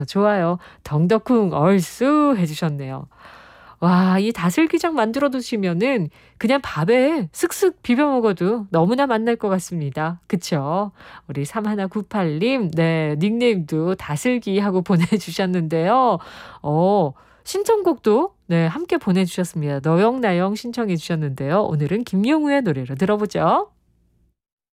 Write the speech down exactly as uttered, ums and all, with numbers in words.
좋아요. 덩더쿵 얼쑤 해 주셨네요. 와 이 다슬기장 만들어 두시면은 그냥 밥에 슥슥 비벼 먹어도 너무나 맛날 것 같습니다. 그쵸? 우리 삼일구팔 님 네 닉네임도 다슬기 하고 보내주셨는데요. 어 신청곡도 네 함께 보내주셨습니다. 너영나영 신청해 주셨는데요. 오늘은 김용우의 노래로 들어보죠.